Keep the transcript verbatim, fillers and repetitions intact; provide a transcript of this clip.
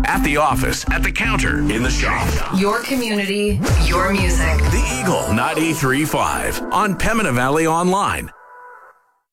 at the office, at the counter, in the shop. Your community, your music. The Eagle ninety-three point five on Pembina Valley Online